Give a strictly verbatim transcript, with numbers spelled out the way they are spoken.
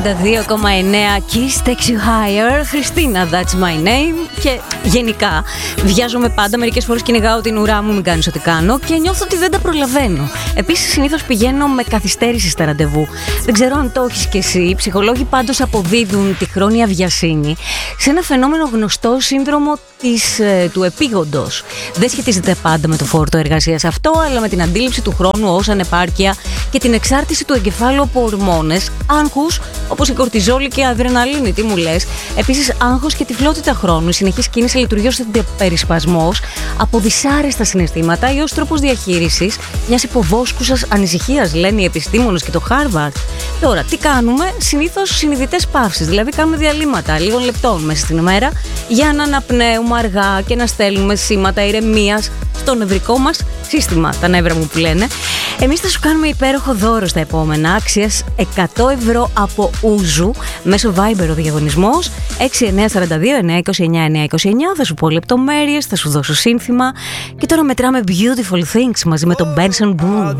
ενενήντα δύο κόμμα εννέα Kiss Takes You Higher. Χριστίνα, that's my name. Και γενικά βιάζομαι πάντα. Μερικές φορές κυνηγάω την ουρά μου, μην κάνεις ό,τι κάνω. Και νιώθω ότι δεν τα προλαβαίνω. Επίσης, συνήθως πηγαίνω με καθυστέρηση στα ραντεβού. Δεν ξέρω αν το έχεις κι εσύ. Οι ψυχολόγοι πάντως αποδίδουν τη χρόνια βιασύνη σε ένα φαινόμενο γνωστό, σύνδρομο της, ε, του επίγοντος. Δεν σχετίζεται πάντα με το φόρτο εργασίας αυτό, αλλά με την αντίληψη του χρόνου ως ανεπάρκεια και την εξάρτηση του εγκεφάλου από ορμόνες, άγχους όπως η κορτιζόλη και η αδρεναλίνη. Τι μου λες? Επίσης, άγχος και τυφλότητα χρόνου, η συνεχής κίνηση λειτουργεί ως περισπασμός από δυσάρεστα συναισθήματα ή ως τρόπος διαχείρισης μιας υποβόσκουσας ανησυχίας, λένε οι επιστήμονες και το Harvard. Τώρα, τι κάνουμε? Συνήθως συνειδητές παύσεις, δηλαδή κάνουμε διαλύματα λίγων λεπτών μέσα στην ημέρα για να αναπνέουμε αργά και να στέλνουμε σήματα ηρεμίας στο νευρικό μας σύστημα, τα νεύρα μου που λένε. Εμείς θα σου κάνουμε υπέροχο δώρο στα επόμενα, αξίας εκατό ευρώ από Ούζου, μέσω Viber ο διαγωνισμός έξι εννιά τέσσερα δύο εννιά δύο εννιά εννιά είκοσι εννιά. Θα σου πω λεπτομέρειες, θα σου δώσω σύνθημα και τώρα μετράμε Beautiful Things μαζί με τον Benson Boone.